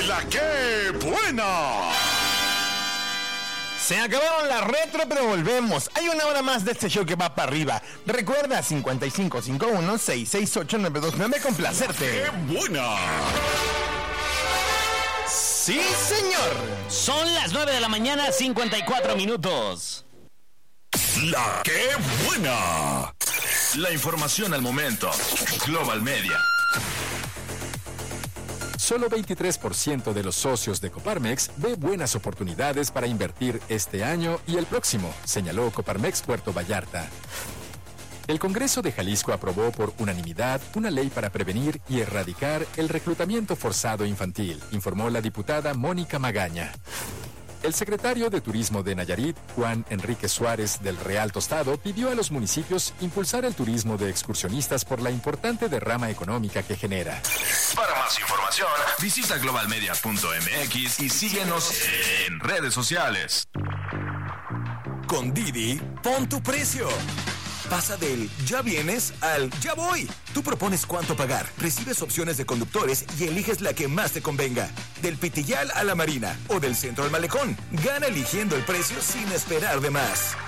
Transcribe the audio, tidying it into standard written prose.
¡La qué buena! Se acabaron las retro, pero volvemos. Hay una hora más de este show que va para arriba. Recuerda 5551-668-929, complacerte. ¡Qué buena! ¡Sí, señor! Son las 9 de la mañana, 54 minutos. ¡La qué buena! La información al momento. Global Media. Solo 23% de los socios de Coparmex ve buenas oportunidades para invertir este año y el próximo, señaló Coparmex Puerto Vallarta. El Congreso de Jalisco aprobó por unanimidad una ley para prevenir y erradicar el reclutamiento forzado infantil, informó la diputada Mónica Magaña. El secretario de Turismo de Nayarit, Juan Enrique Suárez del Real Tostado, pidió a los municipios impulsar el turismo de excursionistas por la importante derrama económica que genera. Para más información, visita globalmedia.mx y síguenos en redes sociales. Con Didi, pon tu precio. Pasa del ya vienes al ya voy. Tú propones cuánto pagar, recibes opciones de conductores y eliges la que más te convenga. Del Pitillal a la Marina o del centro al Malecón. Gana eligiendo el precio sin esperar de más.